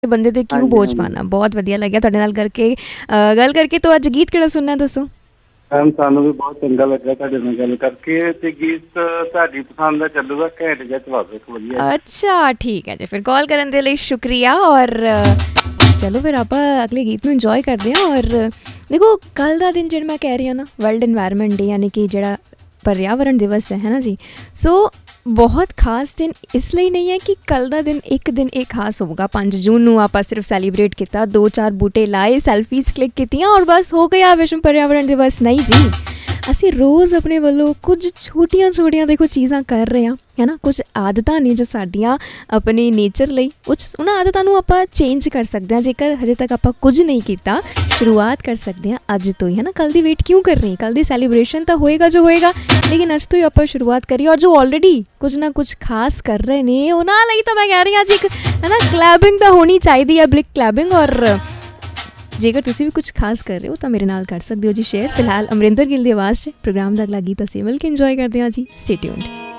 ਬੰਦੇ ਤੇ ਕਿਉਂ ਹਾਂਜੀ ਬੋਝ ਹਾਂਜੀ ਪਾਣਾ। ਬਹੁਤ ਵਧੀਆ ਲੱਗਿਆ ਤੁਹਾਡੇ ਨਾਲ ਕਰਕੇ ਗੱਲ ਕਰਕੇ। ਤੋਂ ਅੱਜ ਗੀਤ ਕਿਹੜਾ ਸੁਣਨਾ ਦੱਸੋ? ਮੈਮ ਸਾਨੂੰ ਵੀ ਬਹੁਤ ਚੰਗਾ ਲੱਗਾ ਤੁਹਾਡੇ ਨਾਲ ਗੱਲ ਕਰਕੇ, ਤੇ ਗੀਤ ਤੁਹਾਡੀ ਪਸੰਦ ਦਾ ਚੱਲੂਗਾ, ਘੈਂਟ ਜਿਹਾ ਚਲਾ ਦਿਓ ਇੱਕ ਵਧੀਆ ਜਿਹਾ। ਅੱਛਾ ਠੀਕ ਹੈ ਜੀ, ਫਿਰ ਕਾਲ ਕਰਨ ਦੇ ਲਈ ਸ਼ੁਕਰੀਆ। ਔਰ ਚਲੋ ਫਿਰ ਆਪਾਂ ਅਗਲੇ ਗੀਤ ਨੂੰ ਇੰਜੋਏ ਕਰਦੇ ਹਾਂ। ਔਰ ਦੇਖੋ ਕੱਲ੍ਹ ਦਾ ਦਿਨ ਜਿਹੜਾ ਮੈਂ ਕਹਿ ਰਹੀ ਹਾਂ ਨਾ, ਵਰਲਡ ਇਨਵਾਇਰਮੈਂਟ ਡੇ, ਯਾਨੀ ਕਿ ਜਿਹੜਾ ਪਰਿਆਵਰਨ ਦਿਵਸ ਹੈ ਨਾ ਜੀ। ਸੋ ਬਹੁਤ ਖਾਸ ਦਿਨ ਇਸ ਲਈ ਨਹੀਂ ਹੈ ਕਿ ਕੱਲ੍ਹ ਦਾ ਦਿਨ ਇੱਕ ਦਿਨ ਇਹ ਖਾਸ ਹੋਊਗਾ। 5 ਜੂਨ ਨੂੰ ਆਪਾਂ ਸਿਰਫ ਸੈਲੀਬ੍ਰੇਟ ਕੀਤਾ, 2-4 ਬੂਟੇ ਲਾਏ, ਸੈਲਫੀਜ਼ ਕਲਿੱਕ ਕੀਤੀਆਂ ਔਰ ਬਸ ਹੋ ਗਿਆ ਵਿਸ਼ਵ ਪਰਿਆਵਰਨ ਦਿਵਸ। ਨਹੀਂ ਜੀ, ਅਸੀਂ ਰੋਜ਼ ਆਪਣੇ ਵੱਲੋਂ ਕੁਝ ਛੋਟੀਆਂ ਛੋਟੀਆਂ ਦੇਖੋ ਚੀਜ਼ਾਂ ਕਰ ਰਹੇ ਹਾਂ, ਹੈ ਨਾ। ਕੁਝ ਆਦਤਾਂ ਨੇ ਜੋ ਸਾਡੀਆਂ ਆਪਣੇ ਨੇਚਰ ਲਈ, ਕੁਛ ਉਹਨਾਂ ਆਦਤਾਂ ਨੂੰ ਆਪਾਂ ਚੇਂਜ ਕਰ ਸਕਦੇ ਹਾਂ। ਜੇਕਰ ਹਜੇ ਤੱਕ ਆਪਾਂ ਕੁਝ ਨਹੀਂ ਕੀਤਾ, ਸ਼ੁਰੂਆਤ ਕਰ ਸਕਦੇ ਹਾਂ ਅੱਜ ਤੋਂ ਹੀ, ਹੈ ਨਾ। ਕੱਲ੍ਹ ਦੀ ਵੇਟ ਕਿਉਂ ਕਰਨੀ? ਕੱਲ੍ਹ ਦੀ ਸੈਲੀਬ੍ਰੇਸ਼ਨ ਤਾਂ ਹੋਏਗਾ ਜੋ ਹੋਏਗਾ, ਲੇਕਿਨ ਅੱਜ ਤੋਂ ਹੀ ਆਪਾਂ ਸ਼ੁਰੂਆਤ ਕਰੀਏ। ਔਰ ਜੋ ਆਲਰੇਡੀ ਕੁਝ ਨਾ ਕੁਝ ਖਾਸ ਕਰ ਰਹੇ ਨੇ ਉਹਨਾਂ ਲਈ ਤਾਂ ਮੈਂ ਕਹਿ ਰਹੀ ਹਾਂ ਜੀ, ਇੱਕ ਹੈ ਨਾ ਕਲੈਬਿੰਗ ਤਾਂ ਹੋਣੀ ਚਾਹੀਦੀ ਹੈ, ਬਲਿਕ ਕਲੈਬਿੰਗ। ਔਰ ਜੇਕਰ ਤੁਸੀਂ ਵੀ ਕੁਝ ਖਾਸ ਕਰ ਰਹੇ ਹੋ ਤਾਂ ਮੇਰੇ ਨਾਲ ਕਰ ਸਕਦੇ ਹੋ ਜੀ ਸ਼ੇਅਰ। ਫਿਲਹਾਲ ਅਮਰਿੰਦਰ ਗਿੱਲ ਦੀ ਆਵਾਜ਼ 'ਚ ਪ੍ਰੋਗਰਾਮ ਦਾ ਅਗਲਾ ਗੀਤ ਅਸੀਂ ਮਿਲ ਕੇ ਇੰਜੋਏ ਕਰਦੇ ਹਾਂ ਜੀ। Stay tuned.